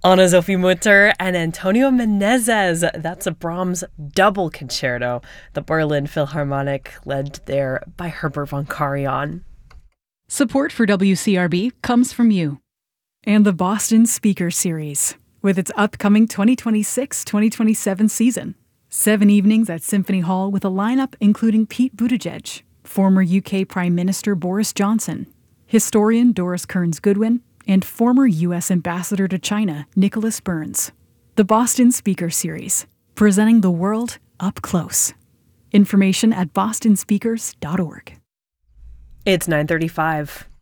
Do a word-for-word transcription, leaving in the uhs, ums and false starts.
Anna Sophie Mutter and Antonio Menezes. That's a Brahms double concerto. The Berlin Philharmonic, led there by Herbert von Karajan. Support for W C R B comes from you. And the Boston Speaker Series, with its upcoming twenty twenty-six twenty twenty-seven season. Seven evenings at Symphony Hall with a lineup including Pete Buttigieg, former U K Prime Minister Boris Johnson, historian Doris Kearns-Goodwin, and former U S Ambassador to China Nicholas Burns. The Boston Speaker Series, presenting the world up close. Information at boston speakers dot org. It's nine thirty-five.